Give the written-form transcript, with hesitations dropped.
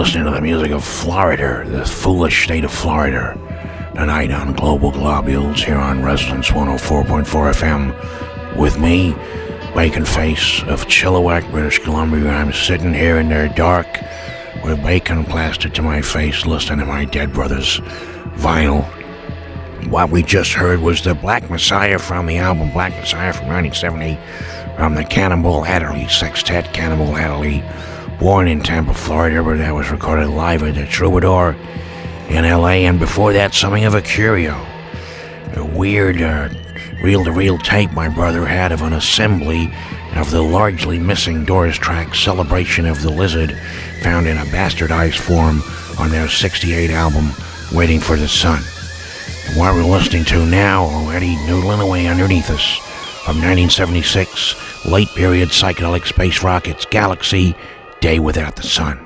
listening to the music of Florida, the foolish state of Florida, tonight on Global Globules here on Resonance 104.4 FM. With me, Bacon Face of Chilliwack, British Columbia. I'm sitting here in the dark with bacon plastered to my face, listening to my dead brother's vinyl. What we just heard was the Black Messiah from the album Black Messiah from 1970, from the Cannonball Adderley Sextet. Cannonball Adderley, born in Tampa, Florida, but that was recorded live at the Troubadour in LA. And before that, something of a curio, a weird reel-to-reel tape my brother had of an assembly of the largely missing Doors track Celebration of the Lizard, found in a bastardized form on their 68 album Waiting for the Sun. And what we're listening to now, already noodling away underneath us, from 1976, late period psychedelic space rockets, Galaxy, Day Without the Sun.